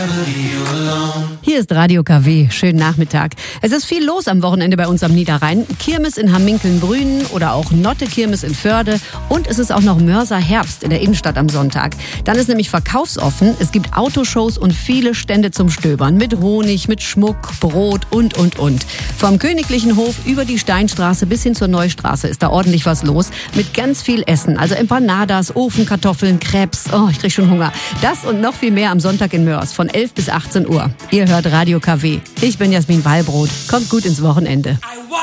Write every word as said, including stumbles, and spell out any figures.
Hier ist Radio K W. Schönen Nachmittag. Es ist viel los am Wochenende bei uns am Niederrhein. Kirmes in Hamminkeln-Brünen oder auch Notte-Kirmes in Förde. Und es ist auch noch Mörser Herbst in der Innenstadt am Sonntag. Dann ist nämlich verkaufsoffen. Es gibt Autoshows und viele Stände zum Stöbern. Mit Honig, mit Schmuck, Brot und, und, und. Vom Königlichen Hof über die Steinstraße bis hin zur Neustraße ist da ordentlich was los. Mit ganz viel Essen. Also Empanadas, Ofenkartoffeln, Crepes. Oh, ich krieg schon Hunger. Das und noch viel mehr am Sonntag in Mörs von elf bis achtzehn Uhr. Ihr hört Radio K W. Ich bin Jasmin Wallbrot. Kommt gut ins Wochenende.